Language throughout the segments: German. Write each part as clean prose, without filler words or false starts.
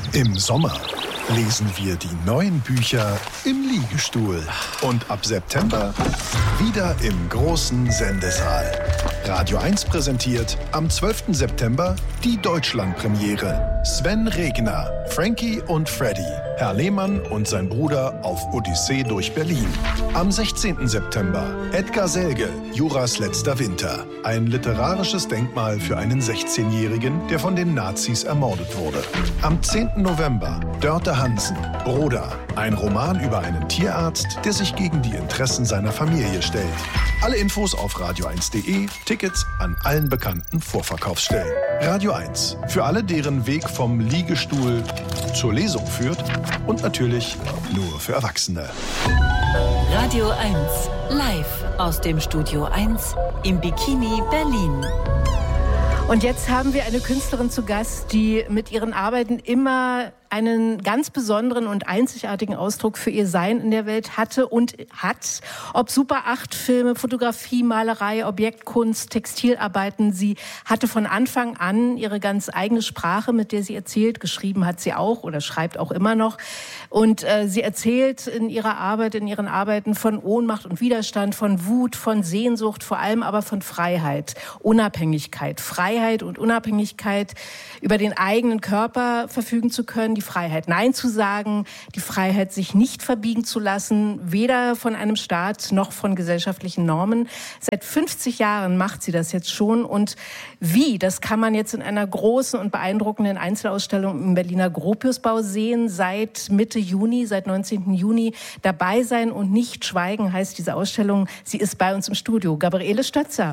Im Sommer lesen wir die neuen Bücher im Liegestuhl. Und ab September wieder im großen Sendesaal. Radio 1 präsentiert am 12. September die Deutschlandpremiere. Sven Regner, Frankie und Freddy, Herr Lehmann und sein Bruder auf Odyssee durch Berlin. Am 16. September Edgar Selge, Juras letzter Winter. Ein literarisches Denkmal für einen 16-Jährigen, der von den Nazis ermordet wurde. Am 10. November Dörte Hansen, Broder. Ein Roman über einen Tierarzt, der sich gegen die Interessen seiner Familie stellt. Alle Infos auf radio1.de, Tickets an allen bekannten Vorverkaufsstellen. Radio 1, für alle, deren Weg vom Liegestuhl zur Lesung führt und natürlich nur für Erwachsene. Radio 1, live aus dem Studio 1 im Bikini Berlin. Und jetzt haben wir eine Künstlerin zu Gast, die mit ihren Arbeiten immer einen ganz besonderen und einzigartigen Ausdruck für ihr Sein in der Welt hatte und hat. Ob Super 8 Filme, Fotografie, Malerei, Objektkunst, Textilarbeiten. Sie hatte von Anfang an ihre ganz eigene Sprache, mit der sie erzählt. Geschrieben hat sie auch oder schreibt auch immer noch. Und sie erzählt in ihrer Arbeit, in ihren Arbeiten von Ohnmacht und Widerstand, von Wut, von Sehnsucht, vor allem aber von Freiheit, Unabhängigkeit. Freiheit und Unabhängigkeit, über den eigenen Körper verfügen zu können, die Freiheit, Nein zu sagen, die Freiheit, sich nicht verbiegen zu lassen, weder von einem Staat noch von gesellschaftlichen Normen. Seit 50 Jahren macht sie das jetzt schon. Und wie, das kann man jetzt in einer großen und beeindruckenden Einzelausstellung im Berliner Gropiusbau sehen. Seit Mitte Juni, seit 19. Juni dabei sein und nicht schweigen, heißt diese Ausstellung. Sie ist bei uns im Studio. Gabriele Stötzer.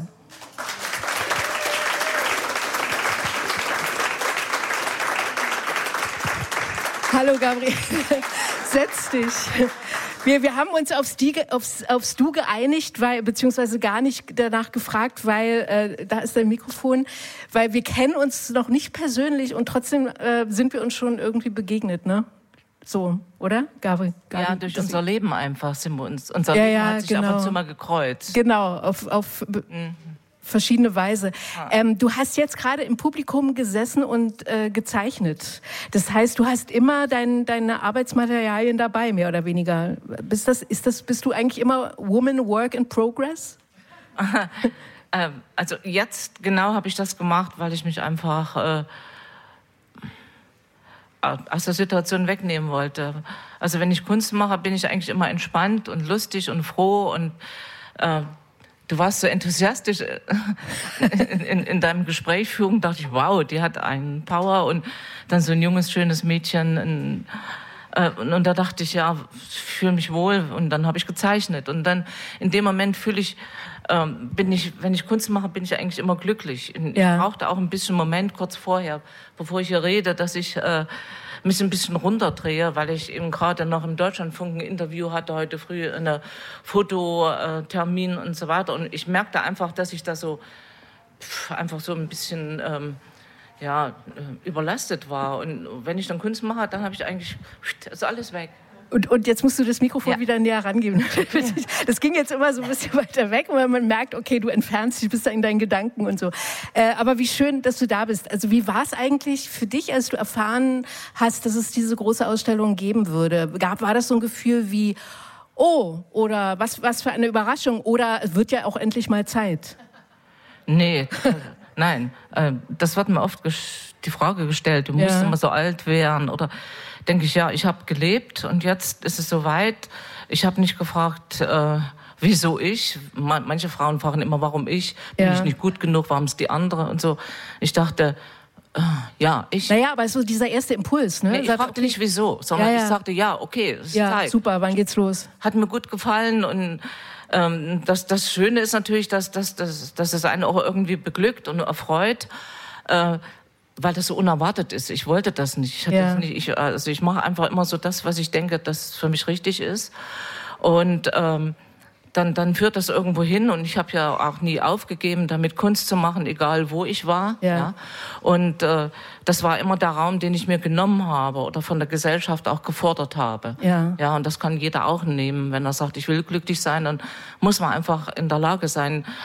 Hallo Gabriele, setz dich. Wir haben uns aufs Du geeinigt, beziehungsweise gar nicht danach gefragt, weil da ist dein Mikrofon, weil wir kennen uns noch nicht persönlich und trotzdem sind wir uns schon irgendwie begegnet, ne? So, oder, Gabriele? Ja, durch unser Leben einfach sind wir uns. Unser Leben hat sich ab und zu mal gekreuzt. Genau, auf verschiedene Weise. Du hast jetzt gerade im Publikum gesessen und gezeichnet. Das heißt, du hast immer deine Arbeitsmaterialien dabei, mehr oder weniger. Bist du eigentlich immer Woman Work in Progress? Also jetzt genau habe ich das gemacht, weil ich mich einfach aus der Situation wegnehmen wollte. Also wenn ich Kunst mache, bin ich eigentlich immer entspannt und lustig und froh und du warst so enthusiastisch in deinem Gesprächsführung, dachte ich, wow, die hat einen Power und dann so ein junges, schönes Mädchen. Und da dachte ich, ja, ich fühle mich wohl und dann habe ich gezeichnet. Und dann in dem Moment wenn ich Kunst mache, bin ich eigentlich immer glücklich. Ich brauchte auch ein bisschen Moment kurz vorher, bevor ich hier rede, dass ich mich ein bisschen runterdrehe, weil ich eben gerade noch im Deutschlandfunk ein Interview hatte heute früh, eine Fototermin und so weiter. Und ich merkte einfach, dass ich da so einfach so ein bisschen überlastet war. Und wenn ich dann Kunst mache, dann habe ich eigentlich ist alles weg. Und jetzt musst du das Mikrofon wieder näher rangeben. Das ging jetzt immer so ein bisschen weiter weg, weil man merkt, okay, du entfernst dich, bist da in deinen Gedanken und so. Aber wie schön, dass du da bist. Also wie war es eigentlich für dich, als du erfahren hast, dass es diese große Ausstellung geben würde? War das so ein Gefühl wie, oh, oder was für eine Überraschung, oder es wird ja auch endlich mal Zeit? Nee, nein. Das wird mir oft die Frage gestellt, du musst immer so alt werden, oder denke ich, ja, ich habe gelebt und jetzt ist es soweit. Ich habe nicht gefragt, wieso ich. Manche Frauen fragen immer, warum ich. Bin ich nicht gut genug, warum ist die andere und so. Ich dachte, ich. Naja, aber so dieser erste Impuls, ne? Nee, ich fragte nicht wieso, sondern ich sagte, okay, es ist Zeit. Super, wann geht's los? Hat mir gut gefallen und das Schöne ist natürlich, dass es einen auch irgendwie beglückt und erfreut. Weil das so unerwartet ist. Ich wollte das nicht. Ich mache einfach immer so das, was ich denke, das für mich richtig ist. Und dann führt das irgendwo hin. Und ich habe ja auch nie aufgegeben, damit Kunst zu machen, egal wo ich war. Ja. Und das war immer der Raum, den ich mir genommen habe oder von der Gesellschaft auch gefordert habe. Ja, und das kann jeder auch nehmen. Wenn er sagt, ich will glücklich sein, dann muss man einfach in der Lage sein,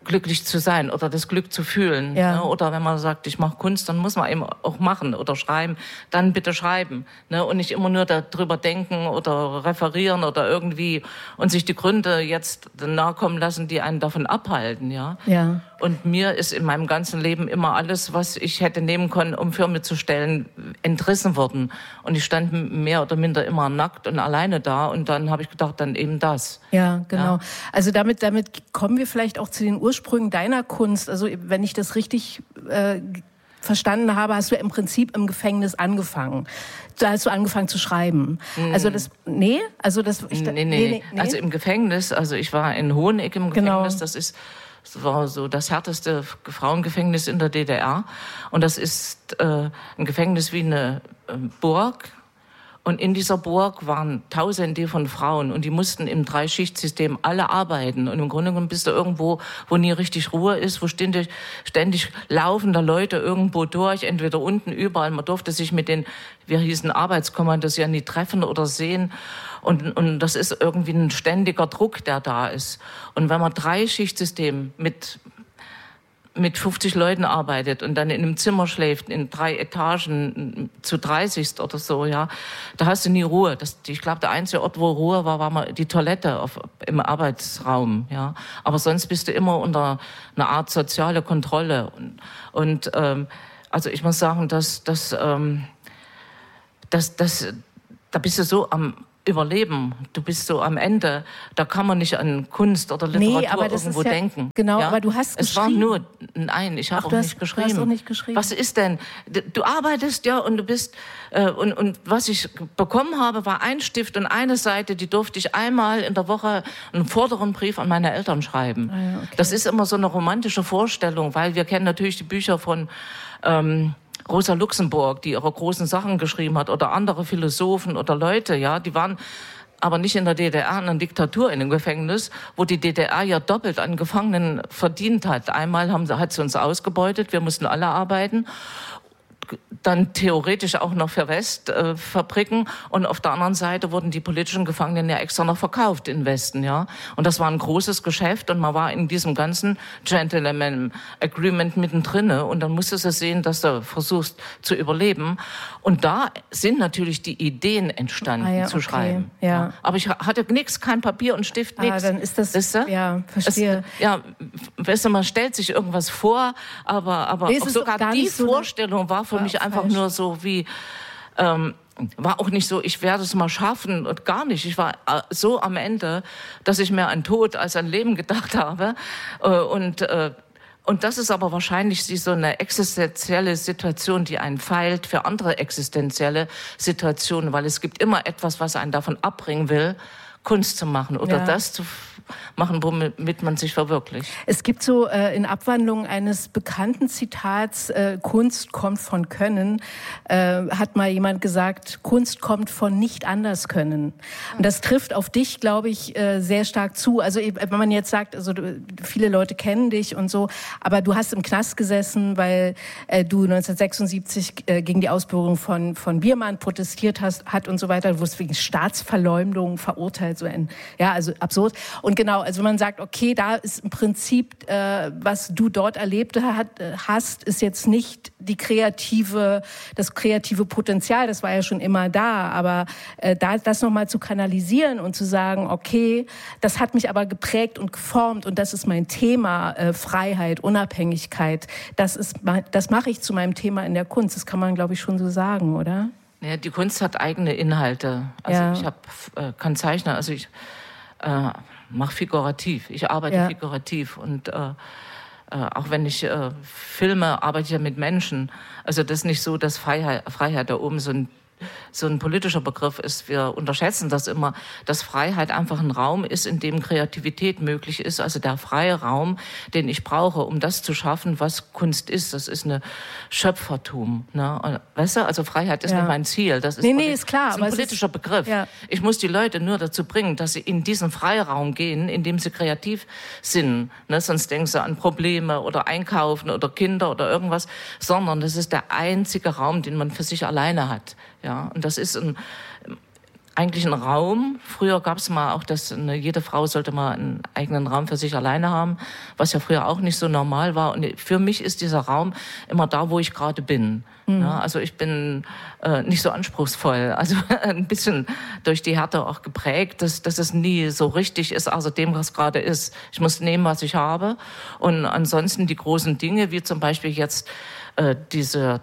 glücklich zu sein oder das Glück zu fühlen. Ja. Ne? Oder wenn man sagt, ich mache Kunst, dann muss man eben auch machen oder schreiben, dann bitte schreiben. Ne? Und nicht immer nur darüber denken oder referieren oder irgendwie und sich die Gründe jetzt nahe kommen lassen, die einen davon abhalten. Ja? Ja. Und mir ist in meinem ganzen Leben immer alles, was ich hätte nehmen können, um für mich zu stellen, entrissen worden. Und ich stand mehr oder minder immer nackt und alleine da. Und dann habe ich gedacht, dann eben das. Ja, genau. Ja. Also damit kommen wir vielleicht auch zu den Ursprüngen deiner Kunst. Also wenn ich das richtig verstanden habe, hast du im Prinzip im Gefängnis angefangen. Da hast du angefangen zu schreiben. Also das, nee. Also im Gefängnis, also ich war in Hoheneck im Gefängnis, das war so das härteste Frauengefängnis in der DDR. Und das ist ein Gefängnis wie eine Burg. Und in dieser Burg waren Tausende von Frauen und die mussten im 3-Schicht-System alle arbeiten. Und im Grunde genommen bist du irgendwo, wo nie richtig Ruhe ist, wo ständig laufen da Leute irgendwo durch, entweder unten, überall. Man durfte sich mit den, wir hießen Arbeitskommandos, ja nie treffen oder sehen. Und das ist irgendwie ein ständiger Druck, der da ist. Und wenn man 3-Schicht-System mit 50 Leuten arbeitet und dann in einem Zimmer schläft, in 3 Etagen zu 30 oder so, ja, da hast du nie Ruhe. Ich glaube, der einzige Ort, wo Ruhe war mal die Toilette im Arbeitsraum, ja. Aber sonst bist du immer unter einer Art soziale Kontrolle. Und also ich muss sagen, da bist du so am Überleben. Du bist so am Ende. Da kann man nicht an Kunst oder Literatur irgendwo denken. Genau, ja? aber du hast geschrieben. Es war nur, nein, ich habe auch nicht geschrieben. Du hast auch nicht geschrieben. Was ist denn? Du arbeitest ja und du bist, und was ich bekommen habe, war ein Stift und eine Seite, die durfte ich einmal in der Woche einen vorderen Brief an meine Eltern schreiben. Ah ja, okay. Das ist immer so eine romantische Vorstellung, weil wir kennen natürlich die Bücher von, Rosa Luxemburg, die ihre großen Sachen geschrieben hat, oder andere Philosophen oder Leute, ja, die waren aber nicht in der DDR, in einer Diktatur in dem Gefängnis, wo die DDR ja doppelt an Gefangenen verdient hat. Einmal hat sie uns ausgebeutet, wir mussten alle arbeiten. Dann theoretisch auch noch für Westfabriken und auf der anderen Seite wurden die politischen Gefangenen ja extra noch verkauft in Westen, ja. Und das war ein großes Geschäft und man war in diesem ganzen Gentleman Agreement mittendrin und dann musstest du sehen, dass du versuchst zu überleben. Und da sind natürlich die Ideen entstanden zu schreiben. Ja. Aber ich hatte nichts, kein Papier und Stift, nichts. Dann ist das, weißt du? Ja, verstehe. Weißt du, man stellt sich irgendwas vor, aber auch sogar die Vorstellung war für mich einfach nur so wie, war auch nicht so, ich werde es mal schaffen und gar nicht. Ich war so am Ende, dass ich mehr an Tod als an Leben gedacht habe. Und das ist aber wahrscheinlich so eine existenzielle Situation, die einen feilt für andere existenzielle Situationen, weil es gibt immer etwas, was einen davon abbringen will, Kunst zu machen oder das zu machen, womit man sich verwirklicht. Es gibt so in Abwandlung eines bekannten Zitats, Kunst kommt von Können, hat mal jemand gesagt, Kunst kommt von nicht anders können. Und das trifft auf dich, glaube ich, sehr stark zu. Also wenn man jetzt sagt, also viele Leute kennen dich und so, aber du hast im Knast gesessen, weil du 1976 gegen die Ausbürgerung von Biermann protestiert hast und so weiter. Du wurdest wegen Staatsverleumdung verurteilt, also absurd. Und genau, also man sagt, okay, da ist im Prinzip, was du dort erlebt hast, ist jetzt nicht das kreative Potenzial, das war ja schon immer da, aber das nochmal zu kanalisieren und zu sagen, okay, das hat mich aber geprägt und geformt und das ist mein Thema, Freiheit, Unabhängigkeit, das mache ich zu meinem Thema in der Kunst, das kann man, glaube ich, schon so sagen, oder? Ja, die Kunst hat eigene Inhalte. Also ich kann zeichnen, also ich mache figurativ. Ich arbeite figurativ und auch wenn ich filme, arbeite ich ja mit Menschen. Also das ist nicht so, dass Freiheit da oben so ein politischer Begriff ist. Wir unterschätzen das immer, dass Freiheit einfach ein Raum ist, in dem Kreativität möglich ist. Also der freie Raum, den ich brauche, um das zu schaffen, was Kunst ist. Das ist eine Schöpfertum. Ne? Weißt du, also Freiheit ist nicht mein Ziel. Das ist, ist klar. Das ist ein politischer Begriff. Ja. Ich muss die Leute nur dazu bringen, dass sie in diesen Freiraum gehen, in dem sie kreativ sind. Ne? Sonst denken sie an Probleme oder Einkaufen oder Kinder oder irgendwas. Sondern das ist der einzige Raum, den man für sich alleine hat. Ja, und das ist eigentlich einen Raum. Früher gab es mal auch, dass jede Frau sollte mal einen eigenen Raum für sich alleine haben, was ja früher auch nicht so normal war. Und für mich ist dieser Raum immer da, wo ich gerade bin. Ja, also ich bin nicht so anspruchsvoll, also ein bisschen durch die Härte auch geprägt, dass es nie so richtig ist, also dem, was gerade ist. Ich muss nehmen, was ich habe. Und ansonsten die großen Dinge, wie zum Beispiel jetzt diese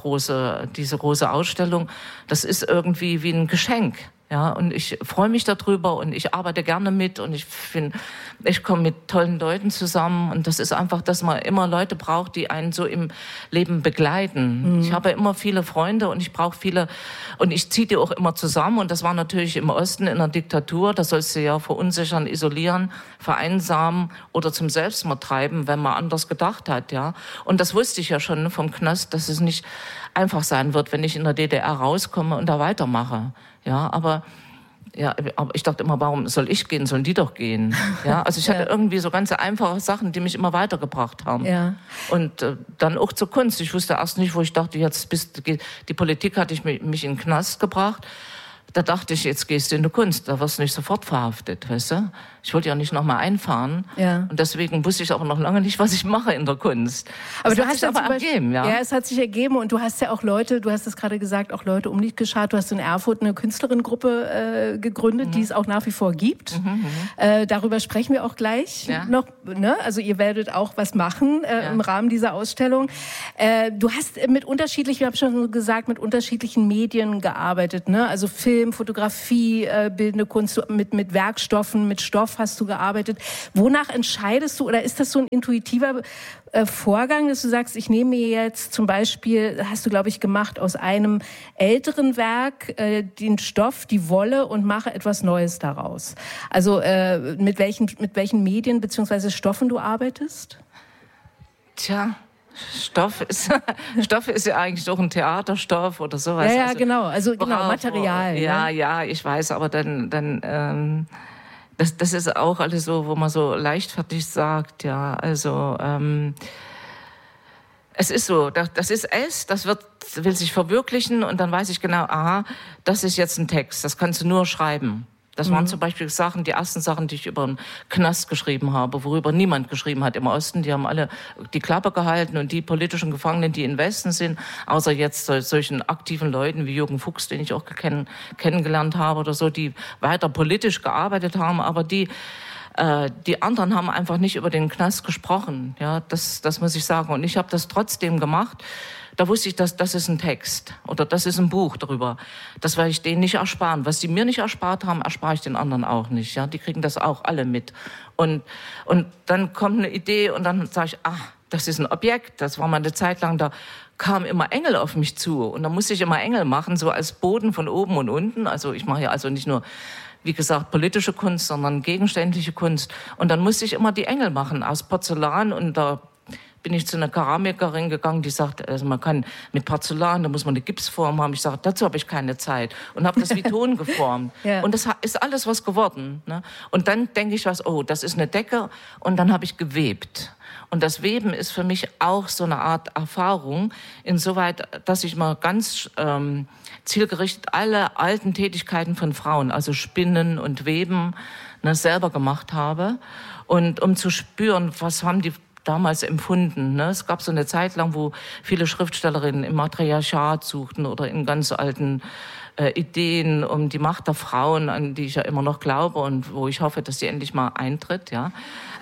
große Ausstellung, das ist irgendwie wie ein Geschenk. Ja, und ich freue mich darüber und ich arbeite gerne mit und ich komme mit tollen Leuten zusammen und das ist einfach, dass man immer Leute braucht, die einen so im Leben begleiten. Ich habe immer viele Freunde und ich brauche viele und ich ziehe die auch immer zusammen und das war natürlich im Osten in der Diktatur, da sollst du ja verunsichern, isolieren, vereinsamen oder zum Selbstmord treiben, wenn man anders gedacht hat, ja. Und das wusste ich ja schon vom Knast, dass es nicht einfach sein wird, wenn ich in der DDR rauskomme und da weitermache. Ja, aber ich dachte immer, warum soll ich gehen? Sollen die doch gehen? Ja, also ich hatte irgendwie so ganz einfache Sachen, die mich immer weitergebracht haben. Ja. Und dann auch zur Kunst. Ich wusste erst nicht, wo ich dachte, die Politik hatte mich in den Knast gebracht. Da dachte ich, jetzt gehst du in die Kunst, da wirst du nicht sofort verhaftet, weißt du? Ich wollte ja nicht nochmal einfahren. Ja. Und deswegen wusste ich aber noch lange nicht, was ich mache in der Kunst. Aber du hast aber ergeben, ja? Ja, es hat sich ergeben und du hast ja auch Leute, du hast es gerade gesagt, auch Leute um dich geschart. Du hast in Erfurt eine Künstlerinnengruppe gegründet, die es auch nach wie vor gibt. Darüber sprechen wir auch gleich noch. Ne? Also ihr werdet auch was machen im Rahmen dieser Ausstellung. Du hast mit unterschiedlichen, ich habe schon gesagt, mit unterschiedlichen Medien gearbeitet, ne? Also Film, Fotografie, bildende Kunst, mit Werkstoffen, mit Stoff hast du gearbeitet. Wonach entscheidest du, oder ist das so ein intuitiver Vorgang, dass du sagst, ich nehme mir jetzt zum Beispiel, hast du, glaube ich, gemacht, aus einem älteren Werk den Stoff, die Wolle und mache etwas Neues daraus? Also mit welchen Medien bzw. Stoffen du arbeitest? Tja, Stoff ist ja eigentlich doch ein Theaterstoff oder sowas. Ja, genau. Also genau, Material. Ja, ich weiß, aber dann das ist auch alles so, wo man so leichtfertig sagt, ja, also es ist so, das will sich verwirklichen und dann weiß ich genau, aha, das ist jetzt ein Text, das kannst du nur schreiben. Das waren zum Beispiel die ersten Sachen, die ich über den Knast geschrieben habe, worüber niemand geschrieben hat im Osten. Die haben alle die Klappe gehalten und die politischen Gefangenen, die im Westen sind, außer jetzt solchen aktiven Leuten wie Jürgen Fuchs, den ich auch kennengelernt habe oder so, die weiter politisch gearbeitet haben, aber die anderen haben einfach nicht über den Knast gesprochen. Ja, das muss ich sagen. Und ich habe das trotzdem gemacht. Da wusste ich, das ist ein Text oder das ist ein Buch darüber. Das werde ich denen nicht ersparen. Was sie mir nicht erspart haben, erspare ich den anderen auch nicht. Ja, die kriegen das auch alle mit. Und dann kommt eine Idee und dann sage ich, das ist ein Objekt. Das war mal eine Zeit lang, da kamen immer Engel auf mich zu. Und da musste ich immer Engel machen, so als Boden von oben und unten. Also ich mache ja also nicht nur, wie gesagt, politische Kunst, sondern gegenständliche Kunst. Und dann musste ich immer die Engel machen aus Porzellan und da bin ich zu einer Keramikerin gegangen, die sagt, also man kann mit Porzellan, da muss man eine Gipsform haben. Ich sage, dazu habe ich keine Zeit und habe das wie Ton geformt. Ja. Und das ist alles was geworden. Ne? Und dann denke ich das ist eine Decke und dann habe ich gewebt. Und das Weben ist für mich auch so eine Art Erfahrung, insoweit, dass ich mal ganz zielgerichtet alle alten Tätigkeiten von Frauen, also Spinnen und Weben, selber gemacht habe. Und um zu spüren, was haben die damals empfunden. Ne? Es gab so eine Zeit lang, wo viele Schriftstellerinnen im Matriarchat suchten oder in ganz alten Ideen um die Macht der Frauen, an die ich ja immer noch glaube und wo ich hoffe, dass sie endlich mal eintritt. Ja?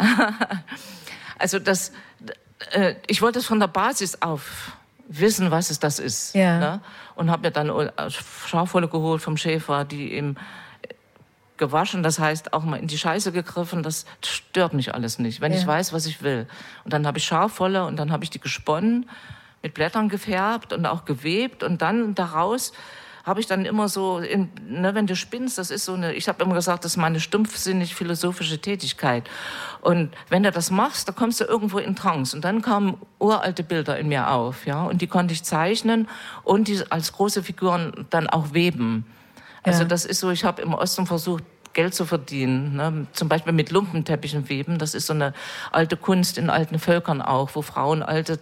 Also ich wollte es von der Basis auf wissen, was das ist. Ja. Ne? Und habe mir dann Schafwolle geholt vom Schäfer, die eben gewaschen, das heißt auch mal in die Scheiße gegriffen, das stört mich alles nicht, wenn ich weiß, was ich will. Und dann habe ich Schafwolle und dann habe ich die gesponnen, mit Blättern gefärbt und auch gewebt und dann daraus habe ich dann immer so, wenn du spinnst, das ist so ich habe immer gesagt, das ist meine stumpfsinnig-philosophische Tätigkeit. Und wenn du das machst, da kommst du irgendwo in Trance. Und dann kamen uralte Bilder in mir auf, ja, und die konnte ich zeichnen und die als große Figuren dann auch weben. Also das ist so, ich habe im Osten versucht, Geld zu verdienen, ne? Zum Beispiel mit Lumpenteppichen weben. Das ist so eine alte Kunst in alten Völkern auch, wo Frauen alte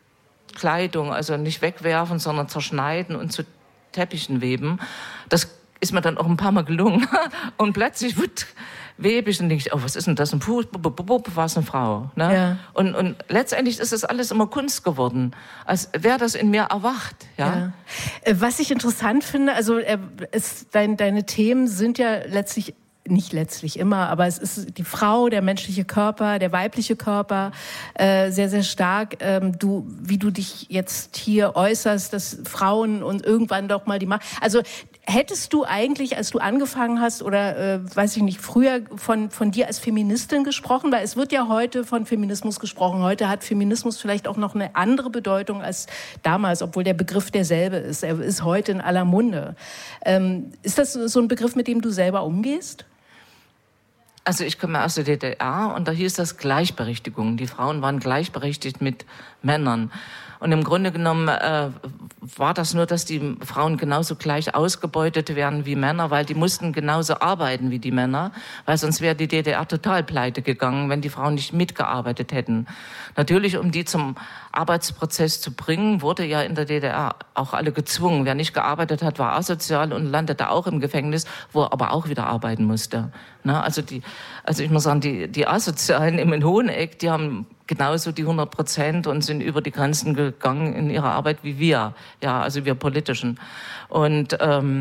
Kleidung, also nicht wegwerfen, sondern zerschneiden und zu Teppichen weben. Das ist mir dann auch ein paar Mal gelungen. Und plötzlich webe ich und denke ich, oh, was ist denn das? Ein Fuß, war es eine Frau. Ne? Ja. Und letztendlich ist das alles immer Kunst geworden, als wäre das in mir erwacht. Ja? Was ich interessant finde, also deine Themen sind ja nicht letztlich immer, aber es ist die Frau, der menschliche Körper, der weibliche Körper, sehr, sehr stark. Wie du dich jetzt hier äußerst, dass Frauen und irgendwann doch mal die Macht. Also hättest du eigentlich, als du angefangen hast oder weiß ich nicht, früher von dir als Feministin gesprochen? Weil es wird ja heute von Feminismus gesprochen. Heute hat Feminismus vielleicht auch noch eine andere Bedeutung als damals, obwohl der Begriff derselbe ist. Er ist heute in aller Munde. Ist das so ein Begriff, mit dem du selber umgehst? Also ich komme aus der DDR und da hieß das Gleichberechtigung. Die Frauen waren gleichberechtigt mit Männern. Und im Grunde genommen war das nur, dass die Frauen genauso gleich ausgebeutet werden wie Männer, weil die mussten genauso arbeiten wie die Männer, weil sonst wäre die DDR total pleite gegangen, wenn die Frauen nicht mitgearbeitet hätten. Natürlich, um die zum Arbeitsprozess zu bringen, wurde ja in der DDR auch alle gezwungen. Wer nicht gearbeitet hat, war asozial und landete auch im Gefängnis, wo er aber auch wieder arbeiten musste. Na, also ich muss sagen, die Asozialen im Hoheneck, die haben genauso die 100% und sind über die Grenzen gegangen in ihrer Arbeit wie wir. Ja, also wir Politischen. Und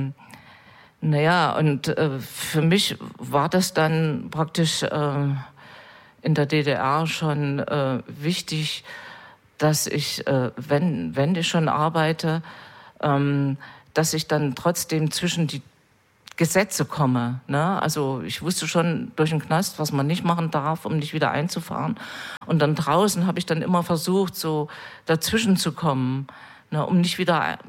für mich war das dann praktisch in der DDR schon wichtig, dass ich, wenn ich schon arbeite, dass ich dann trotzdem zwischen die Gesetze komme. Ne? Also ich wusste schon durch den Knast, was man nicht machen darf, um nicht wieder einzufahren. Und dann draußen habe ich dann immer versucht, so dazwischen zu kommen, ne? Um nicht wieder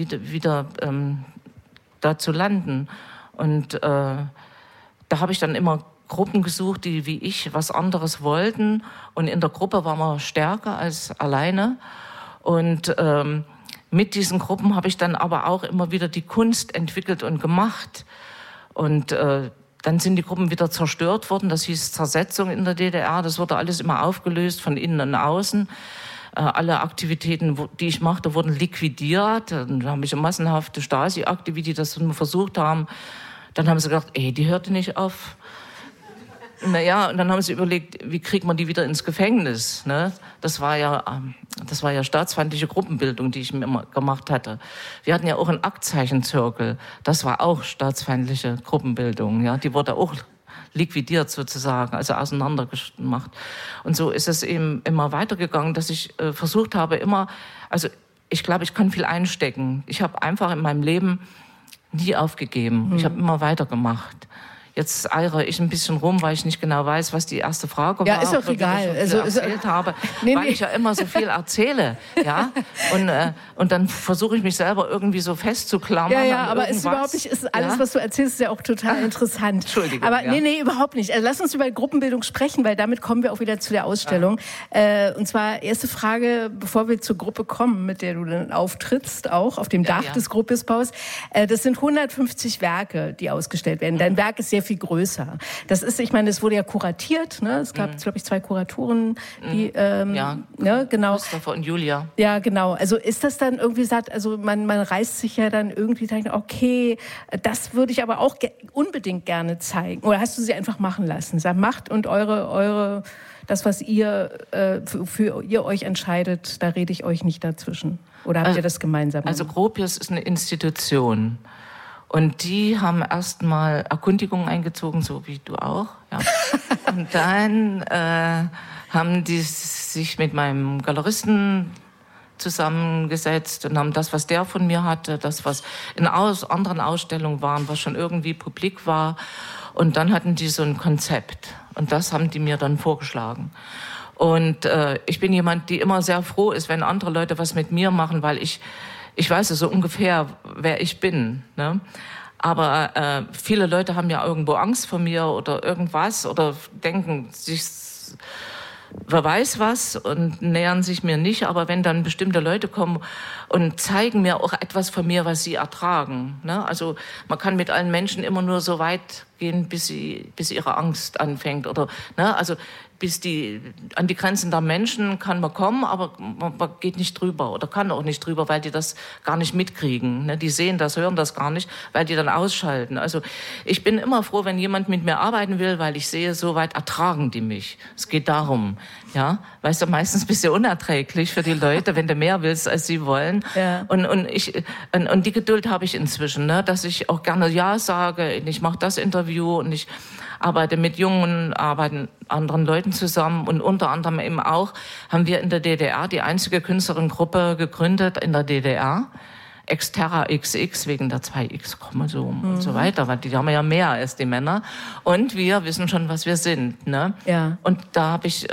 da zu landen. Und da habe ich dann immer Gruppen gesucht, die wie ich was anderes wollten. Und in der Gruppe war man stärker als alleine. Und mit diesen Gruppen habe ich dann aber auch immer wieder die Kunst entwickelt und gemacht. Und dann sind die Gruppen wieder zerstört worden. Das hieß Zersetzung in der DDR. Das wurde alles immer aufgelöst von innen und außen. Alle Aktivitäten, die ich machte, wurden liquidiert. Dann habe ich massenhafte Stasi-Akte, wie die das versucht haben. Dann haben sie gedacht, die hörte nicht auf. Naja, und dann haben sie überlegt, wie kriegt man die wieder ins Gefängnis? Ne? Das war ja staatsfeindliche Gruppenbildung, die ich mir immer gemacht hatte. Wir hatten ja auch einen Aktzeichenzirkel. Das war auch staatsfeindliche Gruppenbildung. Ja? Die wurde auch liquidiert sozusagen, also auseinandergemacht. Und so ist es eben immer weitergegangen, dass ich versucht habe, ich glaube, ich kann viel einstecken. Ich habe einfach in meinem Leben nie aufgegeben. Ich habe immer weitergemacht. Jetzt eire ich ein bisschen rum, weil ich nicht genau weiß, was die erste Frage war. Ja, ist auch egal. Ich erzählt habe, weil ich ja immer so viel erzähle. Ja? Und dann versuche ich mich selber irgendwie so festzuklammern. Ja, aber ist überhaupt nicht, ist alles, was du erzählst, ist ja auch total interessant. Entschuldigung. Aber nee, überhaupt nicht. Also lass uns über Gruppenbildung sprechen, weil damit kommen wir auch wieder zu der Ausstellung. Und zwar erste Frage, bevor wir zur Gruppe kommen, mit der du dann auftrittst, auch auf dem Dach des Gruppisbaus. Das sind 150 Werke, die ausgestellt werden. Dein Werk ist sehr viel größer. Das ist, ich meine, es wurde ja kuratiert, ne? Es gab, glaube ich, 2 Kuratoren, die, ne, genau. Christopher und Julia. Ja, genau. Also ist das dann irgendwie sagt, also man reißt sich ja dann irgendwie, denkt, okay, das würde ich aber auch unbedingt gerne zeigen. Oder hast du sie einfach machen lassen? Sag, macht und eure, das, was ihr, für ihr euch entscheidet, da rede ich euch nicht dazwischen. Oder habt ihr das gemeinsam? Also Gropius ist eine Institution. Und die haben erst mal Erkundigungen eingezogen, so wie du auch. Ja. Und dann haben die sich mit meinem Galeristen zusammengesetzt und haben das, was der von mir hatte, das, was in anderen Ausstellungen waren, was schon irgendwie publik war. Und dann hatten die so ein Konzept. Und das haben die mir dann vorgeschlagen. Und ich bin jemand, die immer sehr froh ist, wenn andere Leute was mit mir machen, weil ich weiß so ungefähr, wer ich bin. Ne? Aber viele Leute haben ja irgendwo Angst vor mir oder irgendwas oder denken sich, wer weiß was und nähern sich mir nicht. Aber wenn dann bestimmte Leute kommen und zeigen mir auch etwas von mir, was sie ertragen. Ne? Also man kann mit allen Menschen immer nur so weit gehen, bis ihre Angst anfängt. Oder, ne? Also an die Grenzen der Menschen kann man kommen, aber man geht nicht drüber oder kann auch nicht drüber, weil die das gar nicht mitkriegen. Ne? Die sehen das, hören das gar nicht, weil die dann ausschalten. Also ich bin immer froh, wenn jemand mit mir arbeiten will, weil ich sehe, so weit ertragen die mich. Es geht darum, ja, weißt du, meistens bist du unerträglich für die Leute, wenn du mehr willst, als sie wollen. Ja. Und die Geduld habe ich inzwischen, ne? Dass ich auch gerne Ja sage, ich mache das Interview und ich arbeite mit jungen, anderen Leuten zusammen und unter anderem eben auch haben wir in der DDR die einzige Künstlerinnengruppe gegründet in der DDR. Exterra XX wegen der 2X-Chromosomen und so weiter, weil die haben ja mehr als die Männer. Und wir wissen schon, was wir sind, ne? Ja. Und da habe ich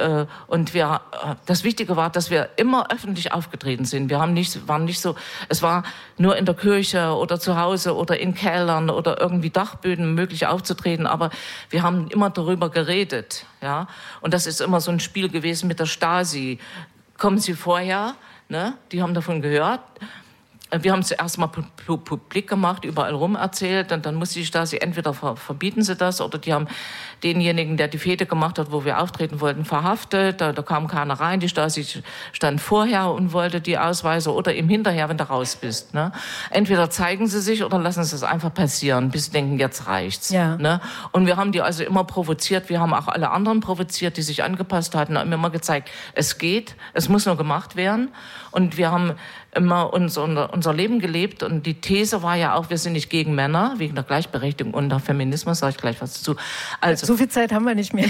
das Wichtige war, dass wir immer öffentlich aufgetreten sind. Wir waren nicht so, es war nur in der Kirche oder zu Hause oder in Kellern oder irgendwie Dachböden möglich aufzutreten, aber wir haben immer darüber geredet, ja? Und das ist immer so ein Spiel gewesen mit der Stasi. Kommen Sie vorher, ne? Die haben davon gehört. Wir haben es erst mal publik gemacht, überall rum erzählt, und dann musste die Stasi entweder verbieten sie das oder die haben denjenigen, der die Fete gemacht hat, wo wir auftreten wollten, verhaftet. Da kam keiner rein. Die Stasi stand vorher und wollte die Ausweise oder eben hinterher, wenn du raus bist. Ne? Entweder zeigen sie sich oder lassen sie es einfach passieren, bis sie denken, jetzt reicht's. Ja. Ne? Und wir haben die also immer provoziert. Wir haben auch alle anderen provoziert, die sich angepasst hatten, haben immer gezeigt, es geht, es muss nur gemacht werden. Und wir haben immer unser Leben gelebt, und die These war ja auch, wir sind nicht gegen Männer, wegen der Gleichberechtigung und der Feminismus, sage ich gleich was dazu. Also, so viel Zeit haben wir nicht mehr.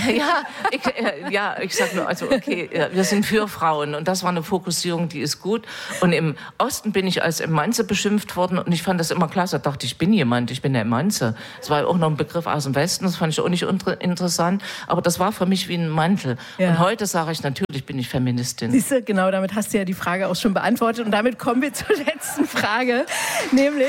Ich sag nur, also okay, wir sind für Frauen, und das war eine Fokussierung, die ist gut. Und im Osten bin ich als Emanze beschimpft worden, und ich fand das immer klasse. Ich dachte, ich bin jemand, ich bin eine Emanze. Das war auch noch ein Begriff aus dem Westen, das fand ich auch nicht interessant, aber das war für mich wie ein Mantel. Ja. Und heute sage ich, natürlich bin ich Feministin. Siehst du, genau, damit hast du ja die Frage auch schon beantwortet, und damit kommen wir zur letzten Frage, nämlich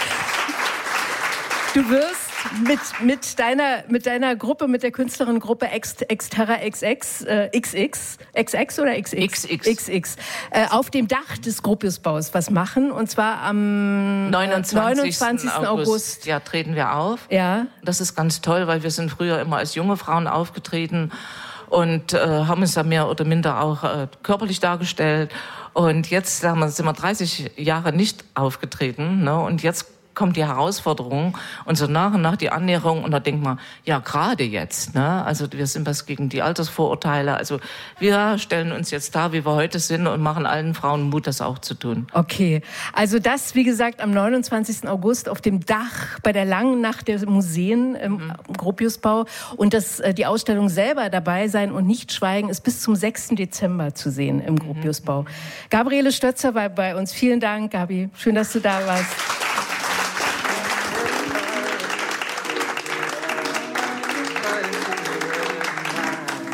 du wirst mit deiner Gruppe, mit der Künstlerinnengruppe Exterra XX, XX oder XX? XX. Auf dem Dach des Gropiusbaus was machen, und zwar am 29. August. Ja, treten wir auf. Ja. Das ist ganz toll, weil wir sind früher immer als junge Frauen aufgetreten und haben uns da mehr oder minder auch körperlich dargestellt. Und jetzt sind wir 30 Jahre nicht aufgetreten, ne? Und jetzt kommt die Herausforderung und so nach und nach die Annäherung, und da denkt man, ja, gerade jetzt, ne? Also wir sind was gegen die Altersvorurteile, also wir stellen uns jetzt dar, wie wir heute sind, und machen allen Frauen Mut, das auch zu tun. Okay, also das, wie gesagt, am 29. August auf dem Dach bei der langen Nacht der Museen im Gropiusbau, und die Ausstellung selber dabei sein und nicht schweigen ist bis zum 6. Dezember zu sehen im Gropiusbau. Gabriele Stötzer war bei uns. Vielen Dank, Gabi. Schön, dass du da warst.